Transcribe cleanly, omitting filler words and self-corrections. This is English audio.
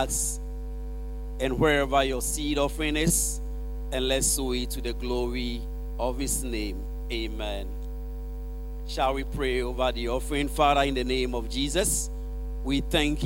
and wherever your seed offering is, and let's sow it to the glory of his name. Amen. Shall we pray over the offering? Father, in the name of Jesus, we thank you.